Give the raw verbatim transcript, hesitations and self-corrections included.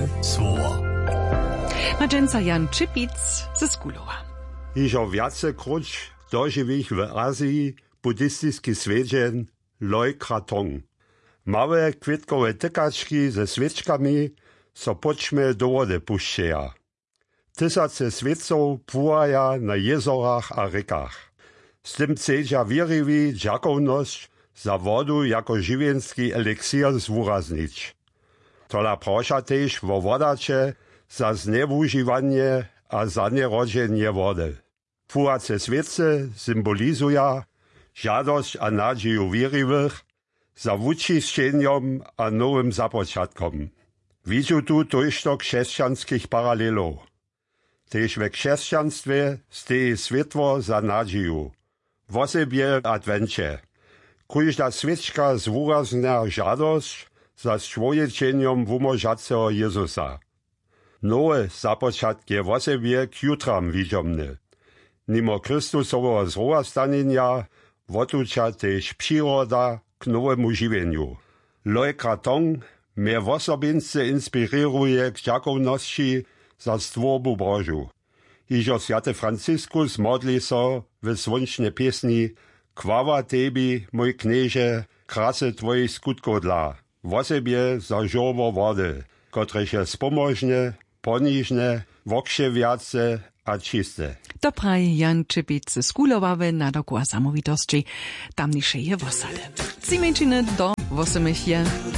słowa. Madżęca Jan Czypic ze Skulowa. Iżo wiace kruć dożywich w Azji buddhistyski swiedzien Loi Krathong. Małe kwitkowe tykaczki ze świeczkami so poćme do wody puszczeja. Tysace świeców pływaja na jezorach a rekach. Z tym chcedza wierywi dziakowność za wodu jako żywienski eliksir zwuraznić. Tola prosza też wo wodacze za znewużywanie a za nierodzenie wody. Pływace świece symbolizuja żadość a nadzieju wierywych za wyczyszczeniem a nowym zapoczatkom. Widzę tu to chrześcijanskich paralelów. Też we chrześcijaństwie steje światło za nadzieju. W osobie Adwencie. Każda świeczka zwuraznia żadość za człowieczeniem wumożacego Jezusa. Nowe zapoczatki w osobie k jutram widzomne. Mimo Chrystusowego zrastanienia wotucza też przyroda k nowemu żywieniu. Loi Krathong mnie w osobince inspiruje k dziakowności za stworbu Bożu. Iżo święty Francyskus modli so w słonecznej piesni Chwała Tebi, mój knieże, krasy Twoich skutków dla, w osobie za żowo wody, które się spomożne, poniżne, wokrzewiace a czyste. To praje Jan Czypic ze Skulowa w nadoku a samowitości tamniejszej wosady. Zimejczyny do wosemych je.